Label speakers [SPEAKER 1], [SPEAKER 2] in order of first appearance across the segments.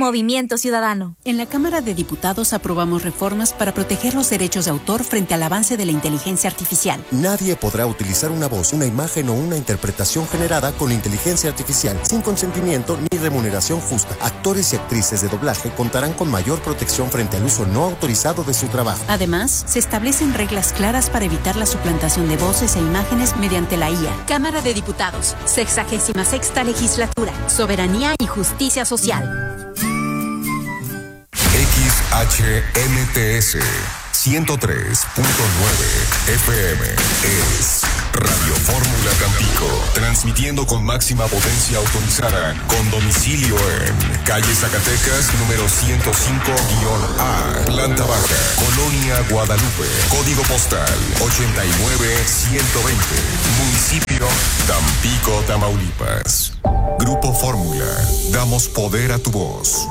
[SPEAKER 1] Movimiento Ciudadano.
[SPEAKER 2] En la Cámara de Diputados aprobamos reformas para proteger los derechos de autor frente al avance de la inteligencia artificial.
[SPEAKER 3] Nadie podrá utilizar una voz, una imagen o una interpretación generada con inteligencia artificial sin consentimiento ni remuneración justa. Actores y actrices de doblaje contarán con mayor protección frente al uso no autorizado de su trabajo.
[SPEAKER 2] Además, se establecen reglas claras para evitar la suplantación de voces e imágenes mediante la IA. Cámara de Diputados, 66ª Legislatura, Soberanía y Justicia Social.
[SPEAKER 4] XHMTS 103.9 FM es Radio Fórmula Tampico, transmitiendo con máxima potencia autorizada, con domicilio en calle Zacatecas, número 105-A, planta baja, Colonia Guadalupe, código postal 89120, municipio Tampico, Tamaulipas. Grupo Fórmula, damos poder a tu voz.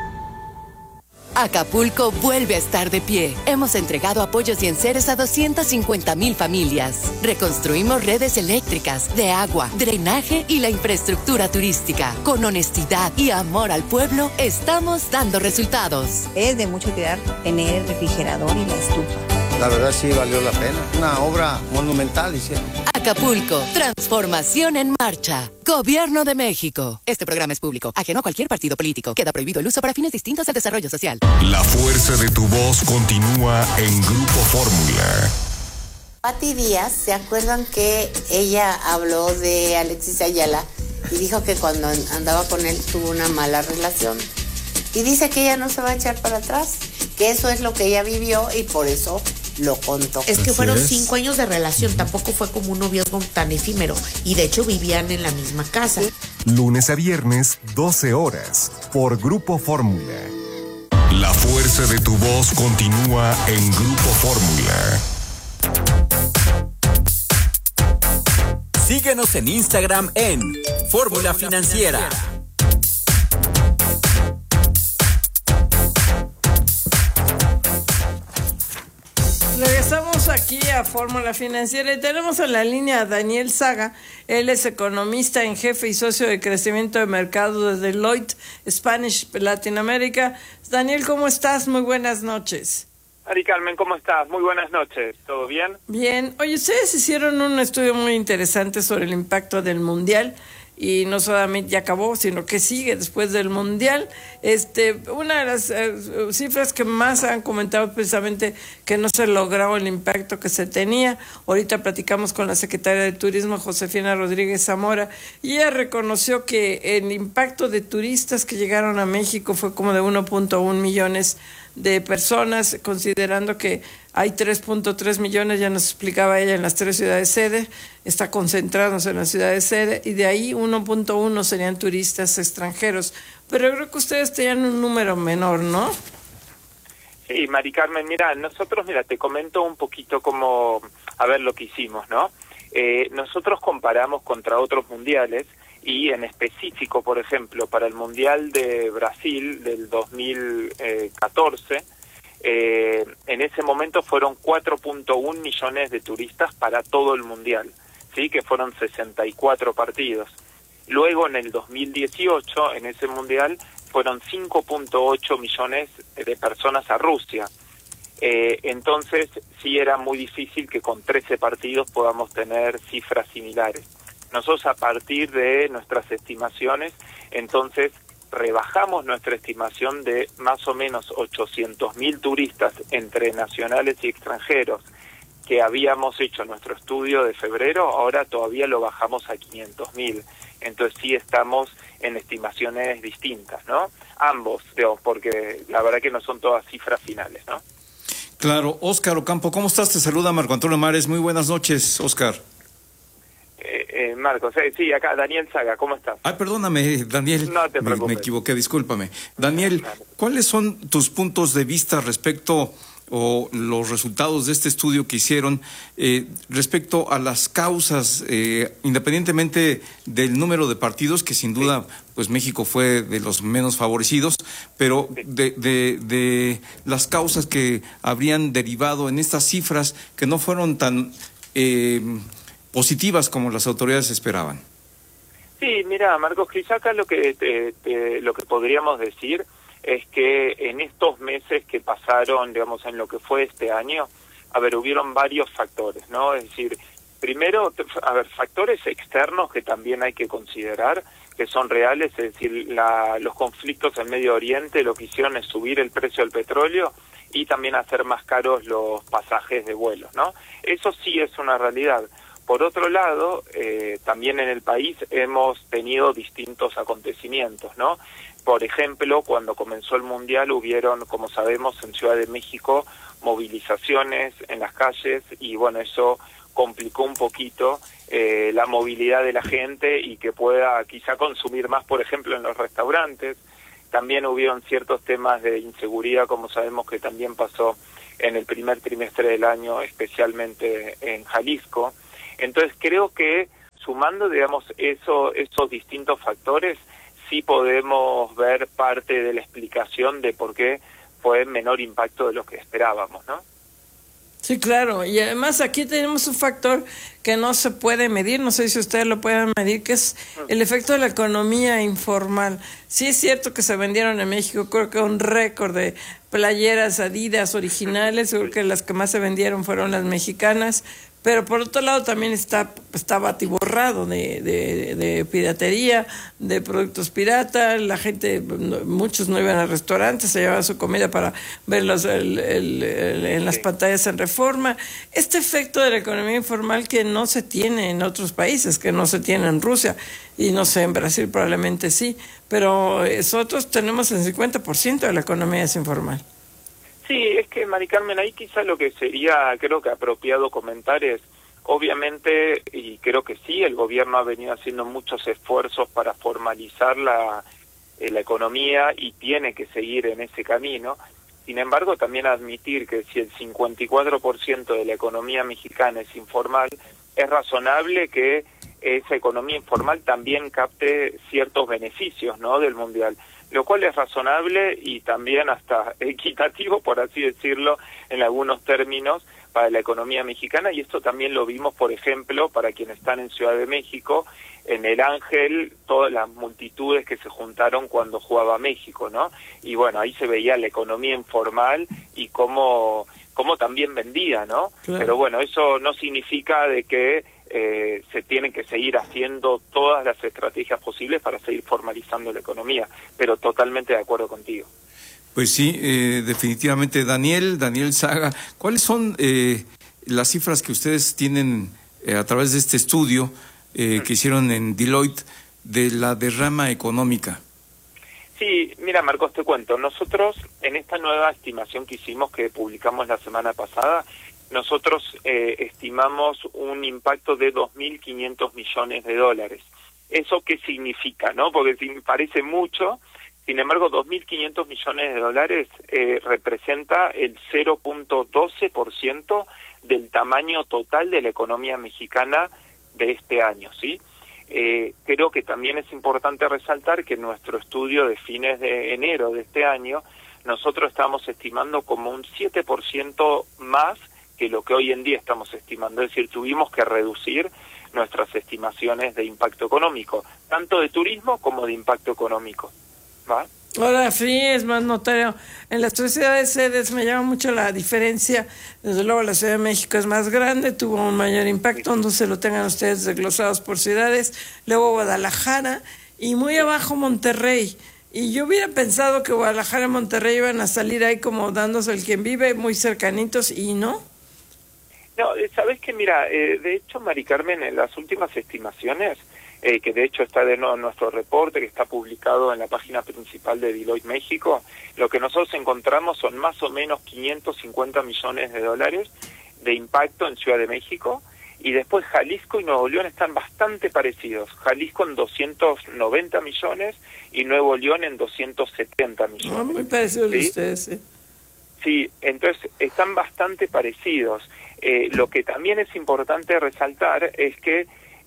[SPEAKER 5] Acapulco vuelve a estar de pie. Hemos entregado apoyos y enseres a 250,000 familias. Reconstruimos redes eléctricas, de agua, drenaje y la infraestructura turística. Con honestidad y amor al pueblo, estamos dando resultados.
[SPEAKER 6] Es de mucha utilidad tener el refrigerador y la estufa.
[SPEAKER 7] La verdad sí valió la pena. Una obra monumental hicieron.
[SPEAKER 5] Acapulco, transformación en marcha. Gobierno de México. Este programa es público, ajeno a cualquier partido político. Queda prohibido el uso para fines distintos al desarrollo social.
[SPEAKER 4] La fuerza de tu voz continúa en Grupo Fórmula.
[SPEAKER 8] Pati Díaz, ¿se acuerdan que ella habló de Alexis Ayala y dijo que cuando andaba con él tuvo una mala relación? Y dice que ella no se va a echar para atrás, que eso es lo que ella vivió y por eso lo contó.
[SPEAKER 9] Es que fueron 5 años de relación, tampoco fue como un noviazgo tan efímero, y de hecho vivían en la misma casa.
[SPEAKER 4] Lunes a viernes, 12 horas, por Grupo Fórmula. La fuerza de tu voz continúa en Grupo Fórmula.
[SPEAKER 10] Síguenos en Instagram en Fórmula Financiera.
[SPEAKER 11] Regresamos aquí a Fórmula Financiera y tenemos en la línea a Daniel Saga. Él es economista en jefe y socio de crecimiento de mercado de Deloitte Spanish Latinoamérica. Daniel, ¿cómo estás? Muy buenas noches.
[SPEAKER 12] Ari Carmen, ¿cómo estás? Muy buenas noches. ¿Todo bien?
[SPEAKER 11] Bien. Oye, ustedes hicieron un estudio muy interesante sobre el impacto del Mundial. Y no solamente ya acabó, sino que sigue después del Mundial. Una de las cifras que más han comentado precisamente que no se logró el impacto que se tenía. Ahorita platicamos con la secretaria de Turismo, Josefina Rodríguez Zamora, y ella reconoció que el impacto de turistas que llegaron a México fue como de 1.1 millones de personas, considerando que hay 3.3 millones, ya nos explicaba ella, en las 3 ciudades sede, está concentrándose en las ciudades sede, y de ahí 1.1 serían turistas extranjeros. Pero creo que ustedes tenían un número menor, ¿no?
[SPEAKER 12] Sí, Mari Carmen, nosotros, te comento un poquito cómo, lo que hicimos, ¿no? Nosotros comparamos contra otros mundiales, y en específico, por ejemplo, para el Mundial de Brasil del 2014, en ese momento fueron 4.1 millones de turistas para todo el Mundial, ¿sí? Que fueron 64 partidos. Luego, en el 2018, en ese Mundial, fueron 5.8 millones de personas a Rusia. Entonces, sí era muy difícil que con 13 partidos podamos tener cifras similares. Nosotros, a partir de nuestras estimaciones, entonces rebajamos nuestra estimación de más o menos 800.000 turistas entre nacionales y extranjeros que habíamos hecho nuestro estudio de febrero. Ahora todavía lo bajamos a 500.000. Entonces sí estamos en estimaciones distintas, ¿no? Ambos, porque la verdad que no son todas cifras finales, ¿no?
[SPEAKER 13] Claro. Óscar Ocampo, ¿cómo estás? Te saluda Marco Antonio Mares. Muy buenas noches, Óscar.
[SPEAKER 12] Marcos, sí, acá Daniel Saga, ¿cómo estás?
[SPEAKER 13] Perdóname, Daniel.
[SPEAKER 12] No te preocupes.
[SPEAKER 13] Me equivoqué, discúlpame. Daniel, ¿cuáles son tus puntos de vista respecto o los resultados de este estudio que hicieron respecto a las causas, independientemente del número de partidos, que sin duda pues México fue de los menos favorecidos, pero de las causas que habrían derivado en estas cifras que no fueron tan positivas como las autoridades esperaban?
[SPEAKER 12] Sí, mira, Marcos, quizá acá lo que podríamos decir es que en estos meses que pasaron, digamos, en lo que fue este año, hubieron varios factores, ¿no? Es decir, primero, factores externos que también hay que considerar, que son reales, es decir, los conflictos en Medio Oriente lo que hicieron es subir el precio del petróleo y también hacer más caros los pasajes de vuelo, ¿no? Eso sí es una realidad. Por otro lado, también en el país hemos tenido distintos acontecimientos, ¿no? Por ejemplo, cuando comenzó el Mundial hubieron, como sabemos, en Ciudad de México movilizaciones en las calles y bueno, eso complicó un poquito la movilidad de la gente y que pueda quizá consumir más, por ejemplo, en los restaurantes. También hubieron ciertos temas de inseguridad, como sabemos que también pasó en el primer trimestre del año, especialmente en Jalisco. Entonces creo que sumando, digamos, esos distintos factores, sí podemos ver parte de la explicación de por qué fue menor impacto de lo que esperábamos, ¿no?
[SPEAKER 11] Sí, claro, y además aquí tenemos un factor que no se puede medir, no sé si ustedes lo pueden medir, que es el efecto de la economía informal. Sí es cierto que se vendieron en México, creo que un récord de playeras Adidas originales, creo que las que más se vendieron fueron las mexicanas, pero por otro lado también estaba atiborrado de piratería, de productos pirata, la gente, muchos no iban a restaurantes, se llevaban su comida para verlos en las pantallas en Reforma. Este efecto de la economía informal que no se tiene en otros países, que no se tiene en Rusia, y no sé, en Brasil probablemente sí, pero nosotros tenemos el 50% de la economía es informal.
[SPEAKER 12] Sí, es que, Mari Carmen, ahí quizá lo que sería, creo que apropiado comentar es, obviamente, y creo que sí, el gobierno ha venido haciendo muchos esfuerzos para formalizar la economía y tiene que seguir en ese camino. Sin embargo, también admitir que si el 54% de la economía mexicana es informal, es razonable que esa economía informal también capte ciertos beneficios, ¿no?, del Mundial, lo cual es razonable y también hasta equitativo, por así decirlo, en algunos términos, para la economía mexicana, y esto también lo vimos, por ejemplo, para quienes están en Ciudad de México, en el Ángel, todas las multitudes que se juntaron cuando jugaba México, ¿no? Y bueno, ahí se veía la economía informal y cómo también vendía, ¿no? Claro. Pero bueno, eso no significa de que se tienen que seguir haciendo todas las estrategias posibles para seguir formalizando la economía, pero totalmente de acuerdo contigo.
[SPEAKER 13] Pues sí, definitivamente. Daniel Saga, ¿cuáles son las cifras que ustedes tienen a través de este estudio que hicieron en Deloitte de la derrama económica?
[SPEAKER 12] Sí, mira, Marcos, te cuento. Nosotros, en esta nueva estimación que hicimos, que publicamos la semana pasada, nosotros estimamos un impacto de 2.500 millones de dólares. ¿Eso qué significa, no? Porque parece mucho, sin embargo, 2.500 millones de dólares representa el 0.12% del tamaño total de la economía mexicana de este año, ¿sí? Creo que también es importante resaltar que en nuestro estudio de fines de enero de este año, nosotros estamos estimando como un 7% más que lo que hoy en día estamos estimando. Es decir, tuvimos que reducir nuestras estimaciones de impacto económico, tanto de turismo como de impacto económico. ¿Va?
[SPEAKER 11] Ahora sí, es más notorio. En las tres ciudades sedes me llama mucho la diferencia. Desde luego la Ciudad de México es más grande, tuvo un mayor impacto, no se lo tengan ustedes desglosados por ciudades. Luego Guadalajara y muy abajo Monterrey. Y yo hubiera pensado que Guadalajara y Monterrey iban a salir ahí como dándose el quien vive, muy cercanitos, y no.
[SPEAKER 12] No, sabes que mira, de hecho, Mari Carmen, en las últimas estimaciones, que de hecho está de nuevo en nuestro reporte, que está publicado en la página principal de Deloitte México, lo que nosotros encontramos son más o menos 550 millones de dólares de impacto en Ciudad de México, y después Jalisco y Nuevo León están bastante parecidos. Jalisco en 290 millones y Nuevo León en 270 millones.
[SPEAKER 11] No, muy parecidos, ¿sí? Ustedes, sí.
[SPEAKER 12] Sí, entonces están bastante parecidos. Lo que también es importante resaltar es que,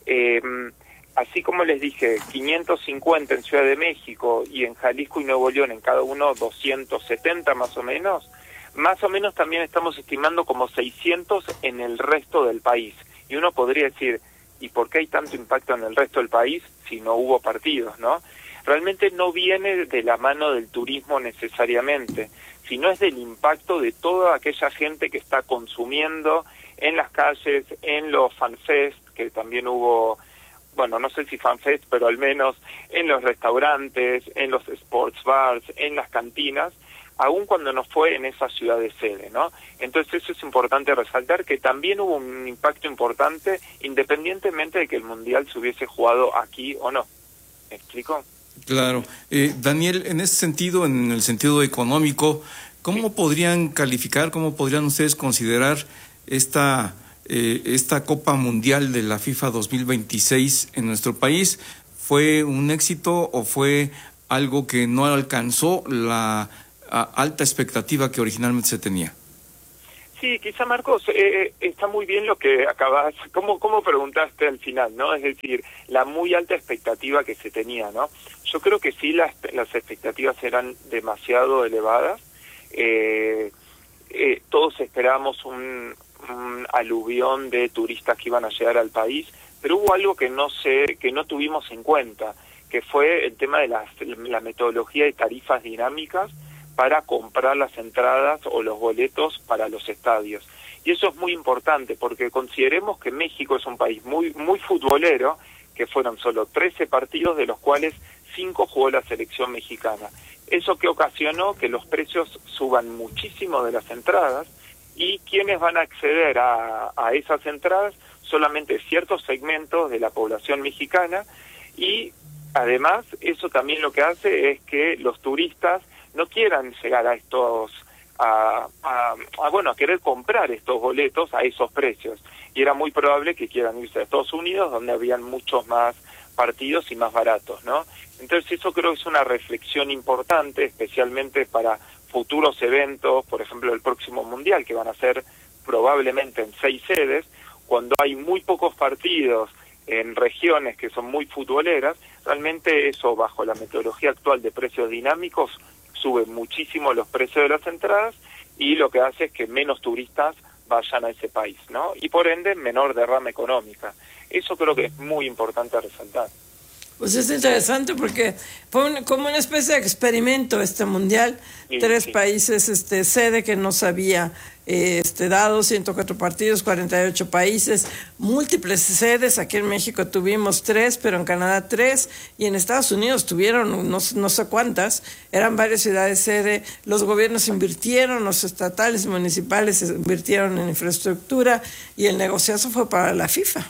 [SPEAKER 12] así como les dije, 550 en Ciudad de México y en Jalisco y Nuevo León, en cada uno 270 más o menos también estamos estimando como 600 en el resto del país. Y uno podría decir, ¿y por qué hay tanto impacto en el resto del país si no hubo partidos, no? realmente no viene de la mano del turismo necesariamente, sino es del impacto de toda aquella gente que está consumiendo en las calles, en los fanfest, que también hubo, bueno, no sé si fanfest, pero al menos en los restaurantes, en los sports bars, en las cantinas, aun cuando no fue en esa ciudad de sede, ¿no? Entonces eso es importante resaltar, que también hubo un impacto importante independientemente de que el Mundial se hubiese jugado aquí o no. ¿Me explico?
[SPEAKER 13] Claro. Daniel, en ese sentido, en el sentido económico, ¿cómo podrían calificar, cómo podrían ustedes considerar esta Copa Mundial de la FIFA 2026 en nuestro país? ¿Fue un éxito o fue algo que no alcanzó la alta expectativa que originalmente se tenía?
[SPEAKER 12] Sí, quizá Marcos, está muy bien lo que acabas, como preguntaste al final, ¿no? Es decir, la muy alta expectativa que se tenía, ¿no? Yo creo que sí, las expectativas eran demasiado elevadas. Todos esperábamos un aluvión de turistas que iban a llegar al país, pero hubo algo que no tuvimos en cuenta, que fue el tema de la metodología de tarifas dinámicas para comprar las entradas o los boletos para los estadios. Y eso es muy importante, porque consideremos que México es un país muy futbolero, que fueron solo 13 partidos, de los cuales 5 jugó la selección mexicana. Eso que ocasionó que los precios suban muchísimo de las entradas, y quienes van a acceder a esas entradas, solamente ciertos segmentos de la población mexicana, y además eso también lo que hace es que los turistas no quieran llegar a estos, a querer comprar estos boletos a esos precios. Y era muy probable que quieran irse a Estados Unidos, donde habían muchos más partidos y más baratos, ¿no? Entonces eso creo que es una reflexión importante, especialmente para futuros eventos, por ejemplo el próximo Mundial, que van a ser probablemente en 6 sedes, cuando hay muy pocos partidos en regiones que son muy futboleras. Realmente eso, bajo la metodología actual de precios dinámicos, sube muchísimo los precios de las entradas, y lo que hace es que menos turistas vayan a ese país, ¿no? Y por ende, menor derrama económica. Eso creo que es muy importante resaltar.
[SPEAKER 11] Pues es interesante porque fue como una especie de experimento este mundial. Sí, 3 países sede que no se había dado, 104 partidos, 48 países, múltiples sedes. Aquí en México tuvimos 3, pero en Canadá 3, y en Estados Unidos tuvieron no sé cuántas. Eran varias ciudades sede. Los gobiernos invirtieron, los estatales y municipales invirtieron en infraestructura, y el negociazo fue para la FIFA.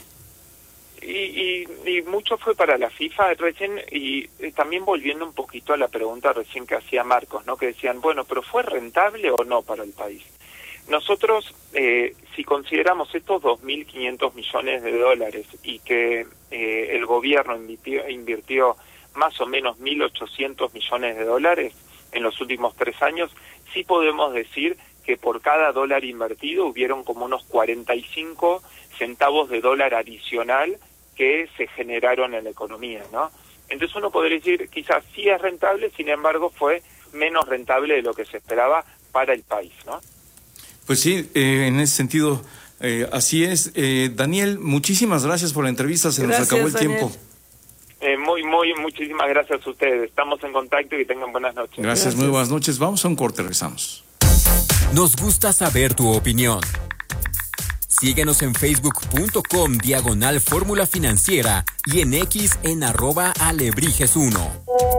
[SPEAKER 12] Y mucho fue para la FIFA recién, y también volviendo un poquito a la pregunta recién que hacía Marcos, ¿no? Que decían, bueno, pero ¿fue rentable o no para el país? Nosotros, si consideramos estos 2.500 millones de dólares y que el gobierno invirtió más o menos 1.800 millones de dólares en los últimos 3 años, sí podemos decir que por cada dólar invertido hubieron como unos 45 centavos de dólar adicional que se generaron en la economía, ¿no? Entonces uno podría decir, quizás sí es rentable, sin embargo fue menos rentable de lo que se esperaba para el país, ¿no?
[SPEAKER 13] Pues sí, en ese sentido, así es. Daniel, muchísimas gracias por la entrevista, nos acabó el
[SPEAKER 11] Daniel.
[SPEAKER 13] tiempo.
[SPEAKER 12] Muchísimas gracias a ustedes. Estamos en contacto y que tengan buenas noches.
[SPEAKER 13] Gracias, muy buenas noches. Vamos a un corte, regresamos.
[SPEAKER 10] Nos gusta saber tu opinión. Síguenos en facebook.com/Fórmula Financiera y en X en @Alebrijes1.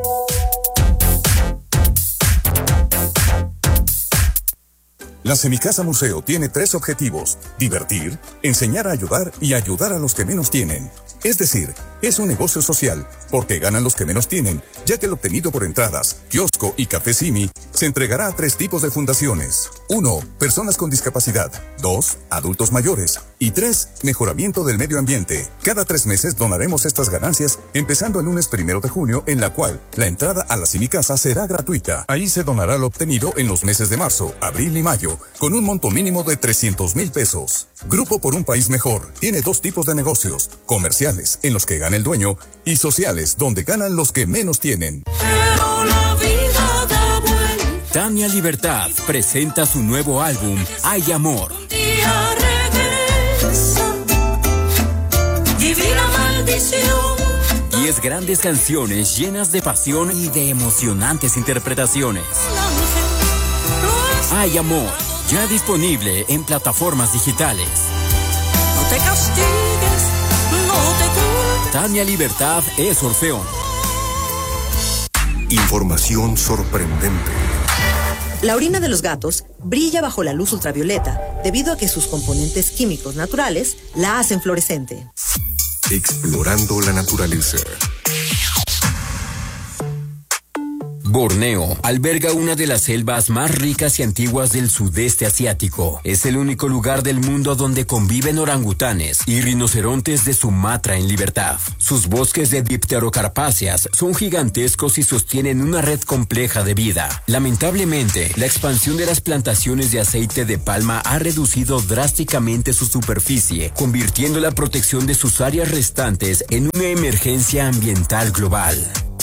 [SPEAKER 4] La Semicasa Museo tiene 3 objetivos: divertir, enseñar a ayudar y ayudar a los que menos tienen. Es decir, es un negocio social, porque ganan los que menos tienen, ya que el obtenido por entradas, kiosco y café Simi se entregará a 3 tipos de fundaciones. 1. Personas con discapacidad. 2. Adultos mayores. Y 3. Mejoramiento del medio ambiente. Cada 3 meses donaremos estas ganancias, empezando el lunes 1 de junio, en la cual la entrada a la Semicasa será gratuita. Ahí se donará lo obtenido en los meses de marzo, abril y mayo, con un monto mínimo de 300,000 pesos. Grupo por un País Mejor tiene 2 tipos de negocios: comerciales, en los que gana el dueño, y sociales, donde ganan los que menos tienen.
[SPEAKER 10] Tania Libertad presenta su nuevo álbum, Hay Amor. 10 grandes canciones llenas de pasión y de emocionantes interpretaciones. Hay amor, ya disponible en plataformas digitales.
[SPEAKER 1] No te castigues, no te culpes.
[SPEAKER 10] Tania Libertad es Orfeón.
[SPEAKER 14] Información sorprendente.
[SPEAKER 15] La orina de los gatos brilla bajo la luz ultravioleta debido a que sus componentes químicos naturales la hacen fluorescente.
[SPEAKER 14] Explorando la naturaleza.
[SPEAKER 10] Borneo alberga una de las selvas más ricas y antiguas del sudeste asiático. Es el único lugar del mundo donde conviven orangutanes y rinocerontes de Sumatra en libertad. Sus bosques de dipterocarpáceas son gigantescos y sostienen una red compleja de vida. Lamentablemente, la expansión de las plantaciones de aceite de palma ha reducido drásticamente su superficie, convirtiendo la protección de sus áreas restantes en una emergencia ambiental global.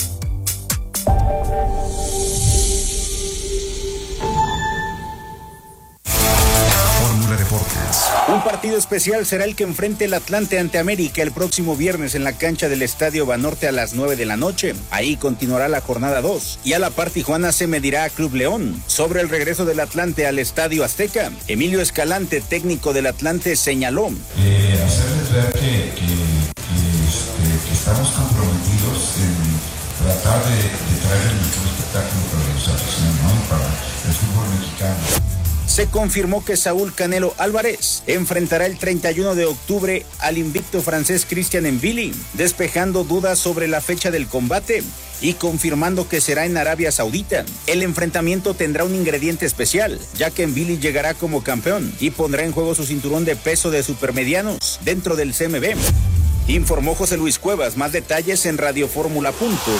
[SPEAKER 16] Un partido especial será el que enfrente el Atlante ante América el próximo viernes en la cancha del Estadio Banorte a las 9 de la noche. Ahí continuará la jornada 2 y a la par Tijuana se medirá a Club León. Sobre el regreso del Atlante al Estadio Azteca, Emilio Escalante, técnico del Atlante, señaló.
[SPEAKER 17] Hacerles ver que estamos comprometidos en tratar de traer el mejor espectáculo para los aficionados, ¿no? Para el fútbol mexicano.
[SPEAKER 16] Se confirmó que Saúl Canelo Álvarez enfrentará el 31 de octubre al invicto francés Christian Mbili, despejando dudas sobre la fecha del combate y confirmando que será en Arabia Saudita. El enfrentamiento tendrá un ingrediente especial, ya que Mbili llegará como campeón y pondrá en juego su cinturón de peso de supermedianos dentro del CMB. Informó José Luis Cuevas. Más detalles en radioformula.mx.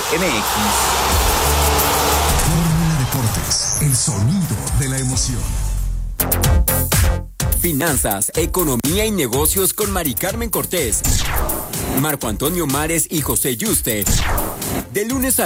[SPEAKER 14] Fórmula Deportes, el sonido de la emoción.
[SPEAKER 10] Finanzas, economía y negocios con Mari Carmen Cortés, Marco Antonio Mares y José Yuste. De lunes a